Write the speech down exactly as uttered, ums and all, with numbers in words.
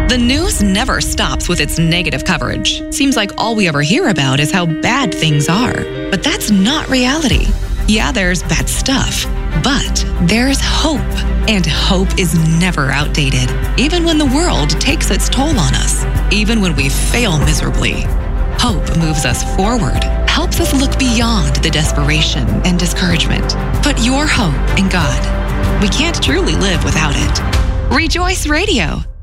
The news never stops with its negative coverage. Seems like all we ever hear about is how bad things are. But that's not reality. Yeah, there's bad stuff, but there's hope. And hope is never outdated, even when the world takes its toll on us, even when we fail miserably. Hope moves us forward, helps us look beyond the desperation and discouragement. Put your hope in God. We can't truly live without it. Rejoice Radio.